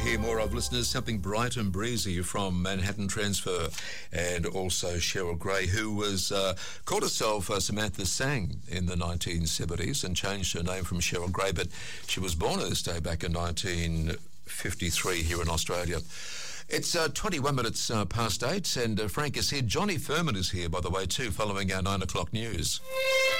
hear more of, listeners, something bright and breezy from Manhattan Transfer, and also Cheryl Gray, who was called herself Samantha Sang in the 1970s and changed her name from Cheryl Gray, but she was born on this day back in 1953 here in Australia. It's 21 minutes past 8, and Frank is here. Johnny Furman is here, by the way, too, following our 9 o'clock news.